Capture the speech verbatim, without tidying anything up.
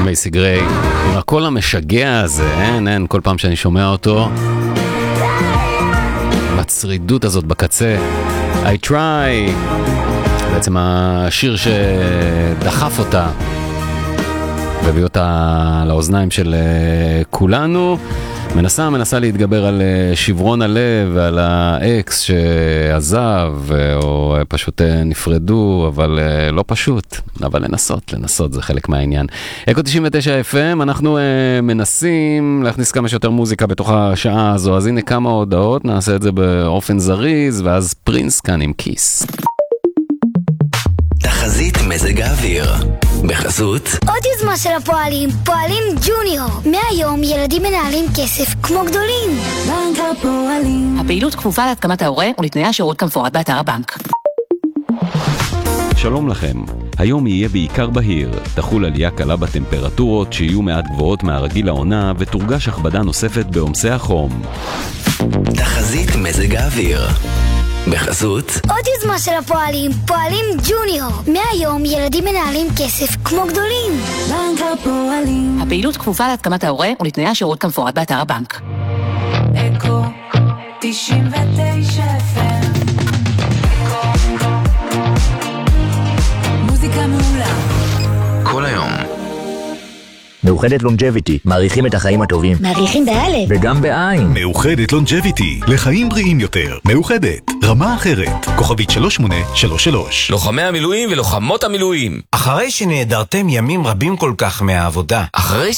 מייסי גריי, עם הקול המשגע הזה, אין, אין, כל פעם שאני שומע אותו, עם הצרידות הזאת בקצה, I try, בעצם השיר שדחף אותה, והביא אותה לאוזניים של כולנו, מנסה, מנסה להתגבר על שברון הלב ועל האקס שעזב או פשוט נפרדו, אבל לא פשוט, אבל לנסות, לנסות זה חלק מהעניין. אקו תשעים ותשע אף אם, אנחנו מנסים להכניס כמה שיותר מוזיקה בתוך השעה הזו, אז הנה כמה הודעות, נעשה את זה באופן זריז, ואז פרינס כאן עם כיס. תחזית מזג האוויר בחסות עוד יוזמה של הפועלים, פועלים ג'וניור. מהיום ילדים מנהלים כסף כמו גדולים. בנק הפועלים. הפעילות כפופה להתקמת ההורה ולתנאי השירות כמפורט באתר הבנק. שלום לכם. היום יהיה בעיקר בהיר. תחול עלייה קלה בטמפרטורות שיהיו מעט גבוהות מהרגיל לעונה ותורגש הכבדה נוספת בעומסי החום. תחזית מזג האוויר בחסות עוד יוזמה של הפועלים, פועלים ג'וניור. מהיום ילדים מנהלים כסף כמו גדולים. בנק הפועלים. הפעילות כפופה להתקמת ההורה ולתנאי השירות כמפורט באתר הבנק. אקו תשעים ותשע אף אם. מוזיקה מעולה כל היום. מאוחדת לונג'ביטי, מעריכים את החיים הטובים. מעריכים באלף. וגם בעין. מאוחדת לונג'ביטי, לחיים בריאים יותר. מאוחדת, רמה אחרת. כוכבית שלוש שמונה שלוש שלוש. לוחמי המילואים ולוחמות המילואים. אחרי שנעדרתם ימים רבים כל כך מהעבודה. אחרי